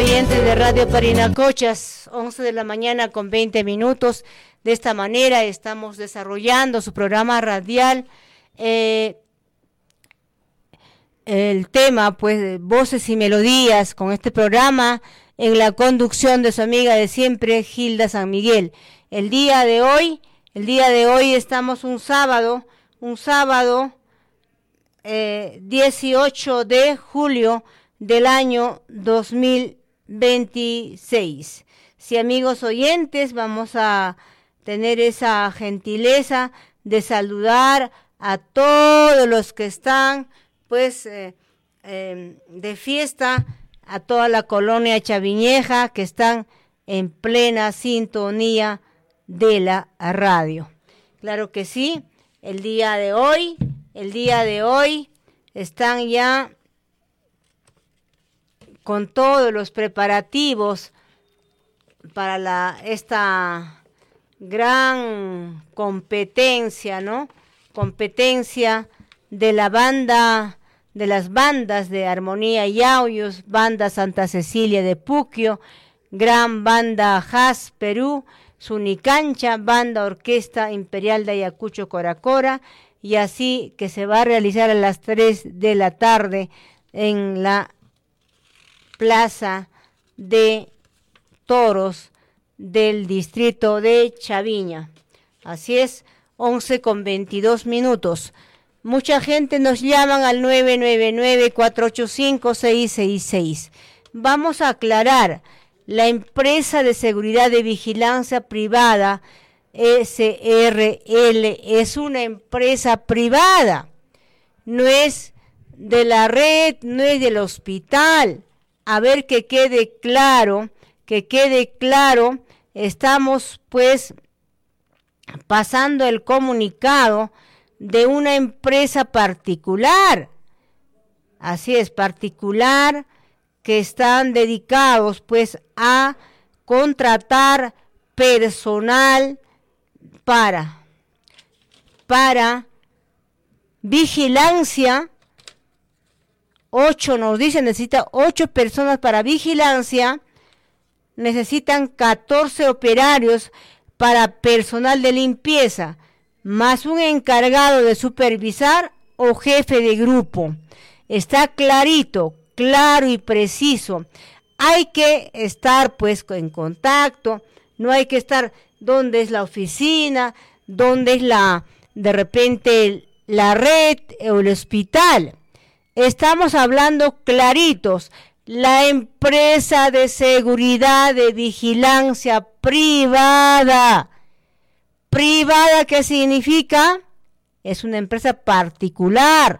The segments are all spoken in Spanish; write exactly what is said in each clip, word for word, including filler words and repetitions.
oyentes de Radio Parinacochas, once de la mañana con veinte minutos. De esta manera estamos desarrollando su programa radial. Eh, el tema, pues, voces y melodías con este programa en la conducción de su amiga de siempre, Gilda San Miguel. El día de hoy, el día de hoy estamos un sábado, un sábado eh, dieciocho de julio del año dos mil veintiséis. Sí, amigos oyentes, vamos a tener esa gentileza de saludar a todos los que están, pues, eh, eh, de fiesta, a toda la colonia Chaviñeja que están en plena sintonía de la radio. Claro que sí, el día de hoy, el día de hoy están ya con todos los preparativos para la, esta gran competencia, ¿no? Competencia de la banda, de las bandas de Armonía Yauyos, banda Santa Cecilia de Puquio, gran banda Jazz Perú, Sunicancha, banda Orquesta Imperial de Ayacucho Coracora, y así que se va a realizar a las tres de la tarde en la Plaza de Toros del distrito de Chaviña. Así es, once con veintidós minutos. Mucha gente nos llaman al nueve nueve nueve, cuatro ocho cinco, seis seis seis. Vamos a aclarar, la empresa de seguridad de vigilancia privada, S R L, es una empresa privada, no es de la red, no es del hospital. A ver, que quede claro, que quede claro, estamos pues pasando el comunicado de una empresa particular, así es, particular, que están dedicados pues a contratar personal para, para vigilancia. Ocho, nos dicen, necesita ocho personas para vigilancia, necesitan catorce operarios para personal de limpieza, más un encargado de supervisar o jefe de grupo. Está clarito, claro y preciso. Hay que estar pues en contacto, no hay que estar dónde es la oficina, dónde es la, de repente, la red o el hospital. Estamos hablando claritos, la empresa de seguridad de vigilancia privada. ¿Privada qué significa? Es una empresa particular.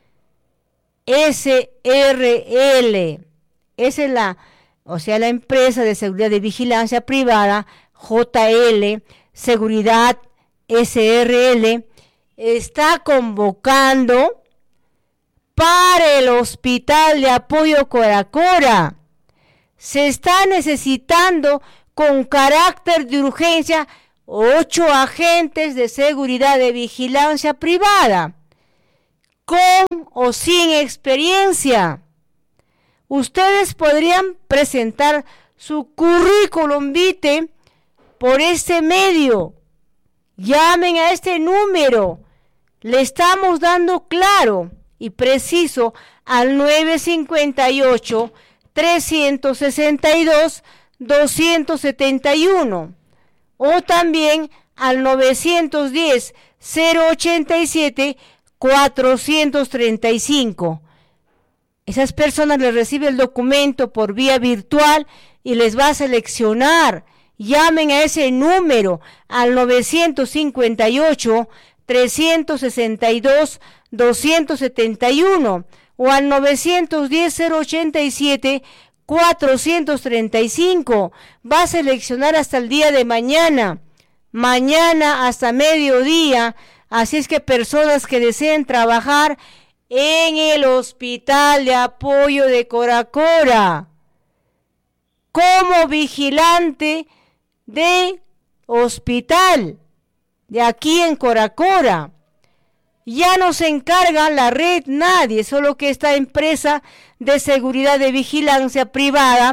S R L, esa es la, o sea, la empresa de seguridad de vigilancia privada, J L, Seguridad S R L, está convocando para el Hospital de Apoyo Coracora. Se está necesitando con carácter de urgencia ocho agentes de seguridad de vigilancia privada, con o sin experiencia. Ustedes podrían presentar su currículum vitae por este medio. Llamen a este número. Le estamos dando claro y preciso al nueve cinco ocho, tres seis dos, dos siete uno o también al nueve diez, cero ochenta y siete, cuatrocientos treinta y cinco. Esas personas les reciben el documento por vía virtual y les va a seleccionar. Llamen a ese número al nueve cinco ocho, tres seis dos, dos siete uno o al nueve diez, cero ochenta y siete, cuatrocientos treinta y cinco. Va a seleccionar hasta el día de mañana, mañana hasta mediodía. Así es que personas que deseen trabajar en el Hospital de Apoyo de Coracora como vigilante de hospital de aquí en Coracora, ya no se encarga la red nadie, solo que esta empresa de seguridad de vigilancia privada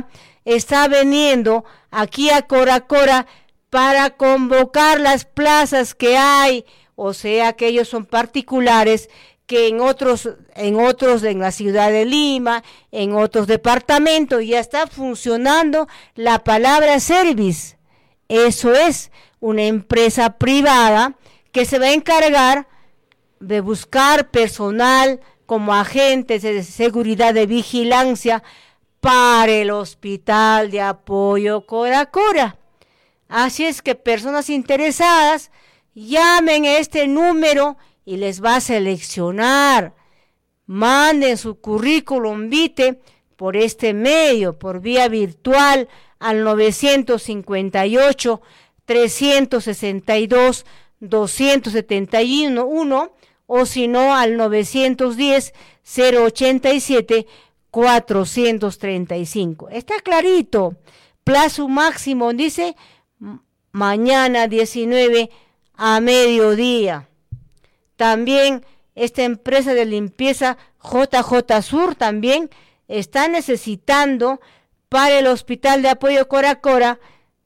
está veniendo aquí a Cora Cora para convocar las plazas que hay, o sea que ellos son particulares, que en otros, en otros, en la ciudad de Lima, en otros departamentos, ya está funcionando la palabra service. Eso es una empresa privada que se va a encargar de buscar personal como agentes de seguridad de vigilancia para el Hospital de Apoyo Cora Cora. Así es que personas interesadas llamen a este número y les va a seleccionar. Manden su currículum vitae por este medio, por vía virtual al novecientos cincuenta y ocho, trescientos sesenta y dos, doscientos setenta y uno o si no al novecientos diez, cero ochenta y siete, cuatrocientos treinta y cinco. Está clarito. Plazo máximo, dice, mañana diecinueve a mediodía. También esta empresa de limpieza J J Sur también está necesitando para el Hospital de Apoyo Cora Cora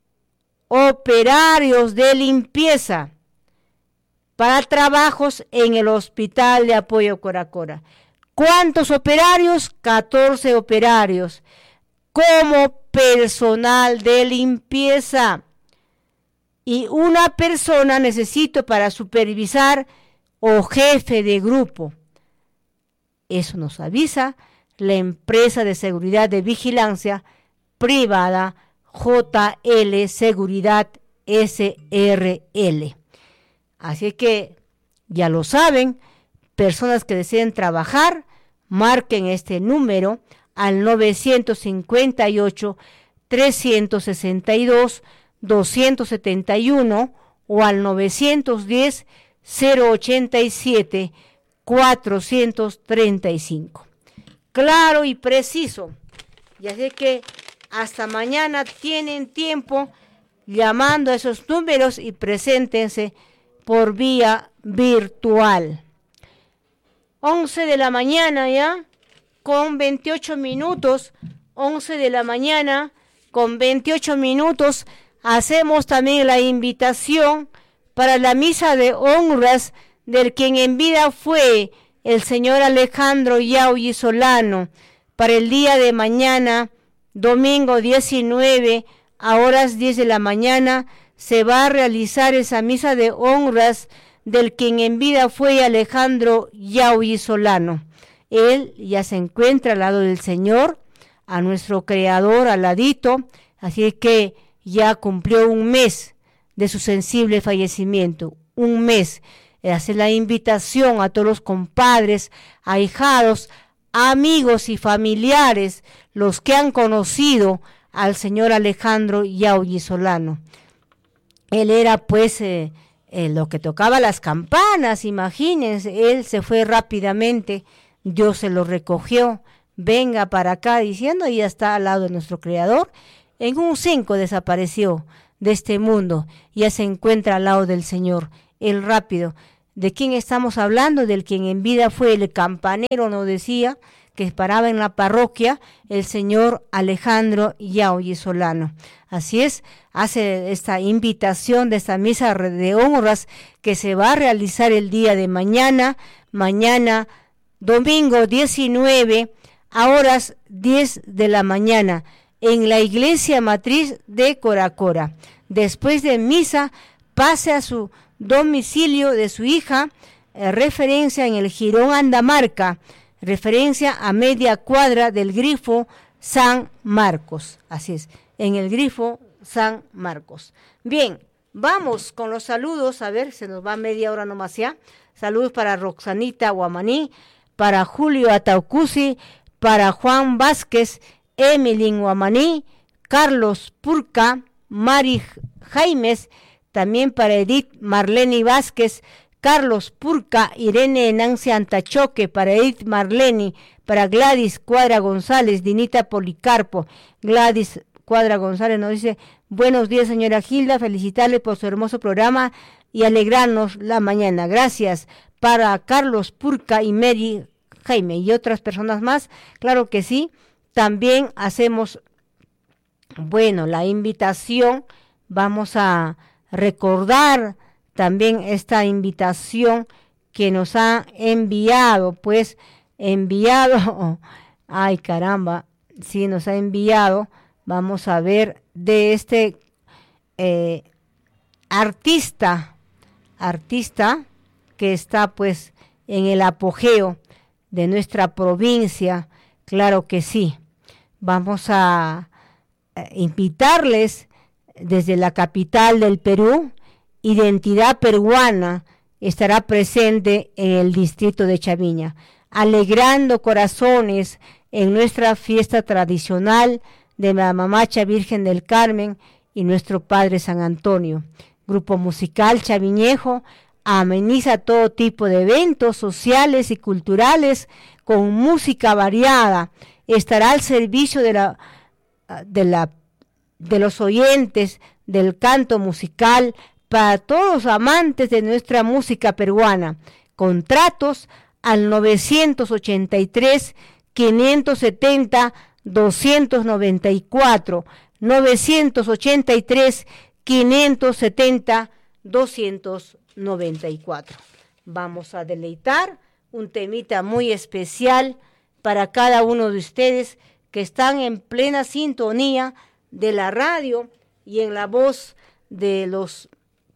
operarios de limpieza para trabajos en el Hospital de Apoyo Cora Cora. ¿Cuántos operarios? catorce operarios como personal de limpieza. Y una persona necesito para supervisar o jefe de grupo. Eso nos avisa la empresa de seguridad de vigilancia privada J L Seguridad S R L. Así que ya lo saben, personas que deseen trabajar, marquen este número al novecientos cincuenta y ocho, trescientos sesenta y dos, doscientos setenta y uno o al novecientos diez, cero ochenta y siete, cuatrocientos treinta y cinco. Claro y preciso. Y así que hasta mañana tienen tiempo llamando a esos números y preséntense por vía virtual. once de la mañana ya, con veintiocho minutos, once de la mañana, con veintiocho minutos, hacemos también la invitación para la misa de honras del quien en vida fue el señor Alejandro Yaui Solano, para el día de mañana, domingo diecinueve, a horas diez de la mañana, se va a realizar esa misa de honras del quien en vida fue Alejandro Yaui Solano. Él ya se encuentra al lado del Señor, a nuestro Creador al ladito, así que ya cumplió un mes de su sensible fallecimiento, un mes. Hace la invitación a todos los compadres, ahijados, amigos y familiares, los que han conocido al señor Alejandro Yaui Solano. Él era pues eh, eh, lo que tocaba las campanas, imagínense, él se fue rápidamente, Dios se lo recogió, venga para acá diciendo, y ya está al lado de nuestro Creador. En un cinco desapareció de este mundo, ya se encuentra al lado del Señor, el rápido. ¿De quién estamos hablando? Del quien en vida fue el campanero, nos decía, que paraba en la parroquia, el señor Alejandro Yaui Solano. Así es, hace esta invitación de esta misa de honras que se va a realizar el día de mañana, mañana domingo diecinueve, a horas diez de la mañana, en la iglesia matriz de Cora Cora. Después de misa, pase a su domicilio de su hija, eh, referencia en el Jirón Andamarca, referencia a media cuadra del Grifo San Marcos. Así es, en el Grifo San Marcos. Bien, vamos con los saludos, a ver, se nos va media hora nomás ya. Saludos para Roxanita Guamaní, para Julio Ataucusi, para Juan Vázquez, Emilín Guamaní, Carlos Purca, Mari Jaimes, también para Edith Marlene Vázquez, Carlos Purca, Irene Nancy Antachoque, para Edith Marlene, para Gladys Cuadra González, Dinita Policarpo. Gladys Cuadra González nos dice, buenos días señora Gilda, felicitarle por su hermoso programa y alegrarnos la mañana. Gracias. Para Carlos Purca y Mary Jaime y otras personas más, claro que sí, también hacemos bueno, la invitación, vamos a recordar también esta invitación que nos ha enviado, pues enviado, ay caramba, sí nos ha enviado, vamos a ver de este eh, artista, artista que está pues en el apogeo de nuestra provincia, claro que sí, vamos a eh, invitarles desde la capital del Perú. Identidad Peruana estará presente en el distrito de Chaviña, alegrando corazones en nuestra fiesta tradicional de la Mamacha Virgen del Carmen y nuestro Padre San Antonio. Grupo musical chaviñejo ameniza todo tipo de eventos sociales y culturales con música variada. Estará al servicio de la, de la, de los oyentes del canto musical para todos los amantes de nuestra música peruana. Contratos al novecientos ochenta y tres, quinientos setenta, doscientos noventa y cuatro, novecientos ochenta y tres, quinientos setenta, doscientos noventa y cuatro. Vamos a deleitar un temita muy especial para cada uno de ustedes que están en plena sintonía de la radio y en la voz de los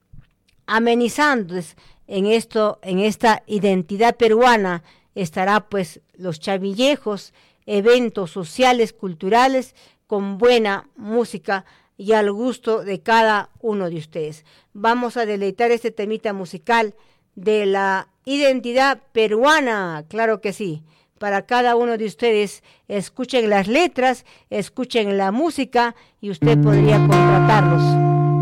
amenizantes en esto, en esta identidad peruana. Estará pues los chavillejos, eventos sociales, culturales, con buena música y al gusto de cada uno de ustedes. Vamos a deleitar este temita musical de la identidad peruana, claro que sí. Para cada uno de ustedes, escuchen las letras, escuchen la música y usted podría contratarlos.